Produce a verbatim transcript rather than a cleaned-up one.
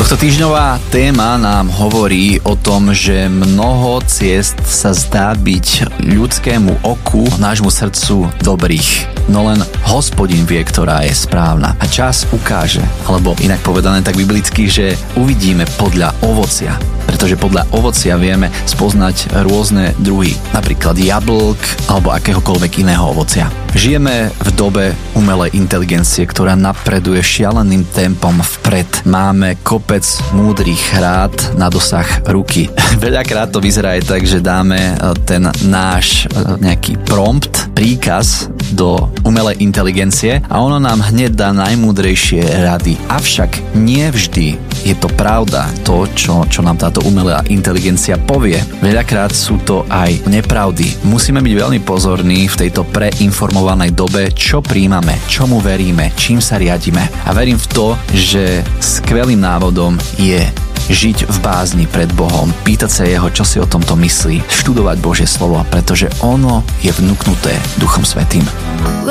Tohto týždňová téma nám hovorí o tom, že mnoho ciest sa zdá byť ľudskému oku, nášmu srdcu dobrých. No len Hospodin vie, ktorá je správna. A čas ukáže, alebo inak povedané tak biblicky, že uvidíme podľa ovocia. Pretože podľa ovocia vieme spoznať rôzne druhy, napríklad jablk alebo akéhokoľvek iného ovocia. Žijeme v dobe umelej inteligencie, ktorá napreduje šialeným tempom vpred. Máme kopec múdrych rád na dosah ruky. Veľakrát to vyzerá aj tak, že dáme ten náš nejaký prompt, príkaz do umelej inteligencie a ono nám hneď dá najmúdrejšie rady. Avšak nie vždy je to pravda, to, čo, čo nám táto umelá inteligencia povie. Veľakrát sú to aj nepravdy. Musíme byť veľmi pozorní v tejto preinformovanej dobe, čo príjmame, čomu veríme, čím sa riadime. A verím v to, že skvelým návodom je žiť v bázni pred Bohom, pýtať sa Jeho, čo si o tomto myslí, študovať Božie slovo, pretože ono je vnuknuté Duchom Svätým.